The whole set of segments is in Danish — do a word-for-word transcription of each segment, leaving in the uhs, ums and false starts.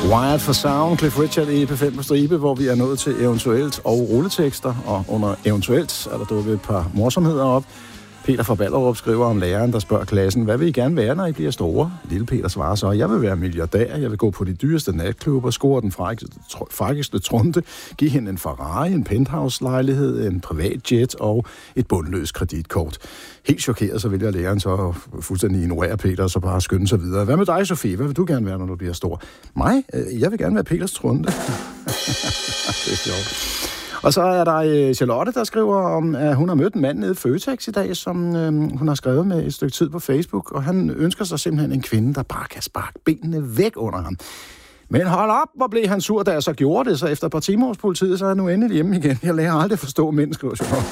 Wired for Sound, Cliff Richard i E P fem på stribe, hvor vi er nået til eventuelt og rulletekster, og under eventuelt er der dukket et par morsomheder op. Peter fra Ballerup skriver om læreren, der spørger klassen, hvad vil I gerne være, når I bliver store? Lille Peter svarer så, jeg vil være milliardær, jeg vil gå på de dyreste natklubber, score den frækkeste trunte, give hende en Ferrari, en penthouse-lejlighed, en privat jet og et bundløst kreditkort. Helt chokeret, så vælger læreren så fuldstændig ignorere Peter, og så bare skynde sig videre. Hvad med dig, Sofie? Hvad vil du gerne være, når du bliver stor? Mig? Jeg vil gerne være Peters trunte. Det er sjovt. Og så er der Charlotte, der skriver om, at hun har mødt en mand nede i Føtex i dag, som øh, hun har skrevet med et stykke tid på Facebook, og han ønsker sig simpelthen en kvinde, der bare kan sparke benene væk under ham. Men hold op, hvor blev han sur, da jeg så gjorde det, så efter et par timer hos politiet, så er han nu endelig hjemme igen. Jeg lærer aldrig at forstå mennesker.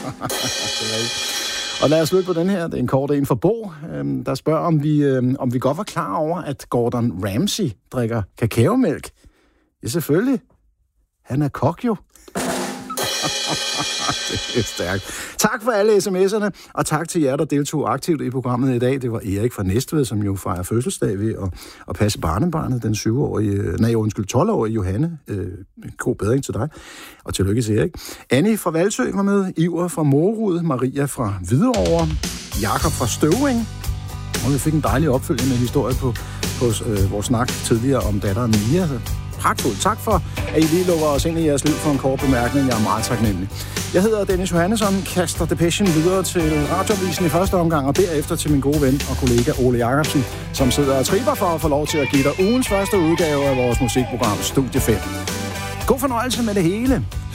Og lad os slutte på den her. Det er en kort en for Bo, øh, der spørger, om vi, øh, om vi godt var klar over, at Gordon Ramsay drikker kakaomælk. Ja, selvfølgelig. Han er kok jo. Det er stærkt. Tak for alle sms'erne, og tak til jer, der deltog aktivt i programmet i dag. Det var Erik fra Næstved, som jo fejrer fødselsdag ved at, at passe barnebarnet, den syv-årige, nej, undskyld, tolv-årige Johanne. Øh, god bedring til dig, og tillykke til Erik. Annie fra Valsø var med, Iver fra Morud, Maria fra Hvidovre, Jakob fra Støvring, og vi fik en dejlig opfølging med historie på, på øh, vores snak tidligere om datteren Mia. Pragtfuldt. Tak for, at I lige lukker os ind i jeres liv for en kort bemærkning. Jeg er meget taknemmelig. Jeg hedder Dennis Johannesson, kaster Depechen videre til Radioavisen i første omgang, og derefter til min gode ven og kollega Ole Jacobsen, som sidder og tripper for at få lov til at give dig ugens første udgave af vores musikprogram Studie fem. God fornøjelse med det hele.